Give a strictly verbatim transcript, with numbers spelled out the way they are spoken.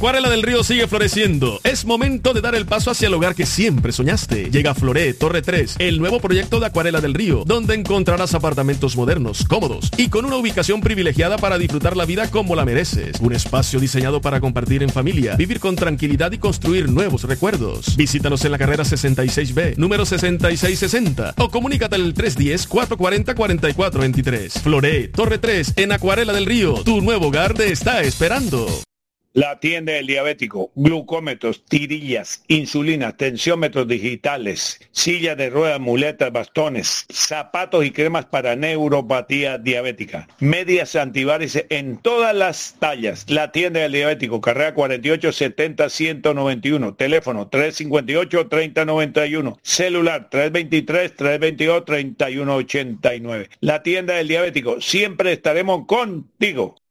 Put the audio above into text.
Acuarela del Río sigue floreciendo. Es momento de dar el paso hacia el hogar que siempre soñaste. Llega Floré Torre tres, el nuevo proyecto de Acuarela del Río, donde encontrarás apartamentos modernos, cómodos y con una ubicación privilegiada para disfrutar la vida como la mereces. Un espacio diseñado para compartir en familia, vivir con tranquilidad y construir nuevos recuerdos. Visítanos en la carrera sesenta y seis B, número sesenta y seis sesenta, o comunícate al tres uno cero, cuatro cuatro cero, cuatro cuatro dos tres. Floré Torre tres en Acuarela del Río. Tu nuevo hogar te está esperando. La tienda del diabético, glucómetros, tirillas, insulina, tensiómetros digitales, sillas de ruedas, muletas, bastones, zapatos y cremas para neuropatía diabética, medias antivarices en todas las tallas. La tienda del diabético, carrera cuarenta y ocho setenta ciento noventa y uno, teléfono tres cinco ocho treinta noventa y uno, celular tres veintitrés trescientos veintidós treinta y uno ochenta y nueve. La tienda del diabético, siempre estaremos contigo.